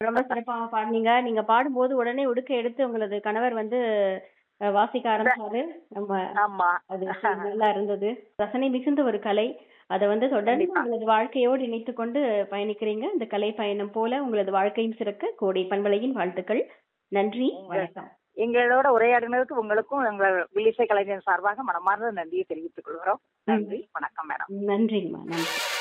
ரொம்ப சிறப்பா பாடுனீங்க. நீங்க பாடும்போது உடனே உடுக்க எடுத்து உங்களது கணவர் வந்து வாசிக்க ஆரம்பிச்சாரு. நம்ம ஆமா. அது நல்லா இருந்தது. ரசனை மிகுந்த ஒரு கலை. அத வந்து தொடர்ந்து கண்டிப்பா. உங்களது வாழ்க்கையோடு இணைத்துக் கொண்டு பயணிக்கிறீங்க. இந்த கலை பயணம் போல உங்களது வாழ்க்கையும் சிறக்க கோடை பண்பலையின் வாழ்த்துக்கள். நன்றி, உங்க வணக்கம். எங்களோட உரையாடினதுக்கு உங்களுக்கும் எங்கள் வில்லிசை கலைஞர் சார்பாக மனமார்ந்த நன்றியை தெரிவித்துக் கொள்கிறோம். ம். நன்றி. வணக்கம் மேடம். நன்றிங்கம்மா. நன்றி.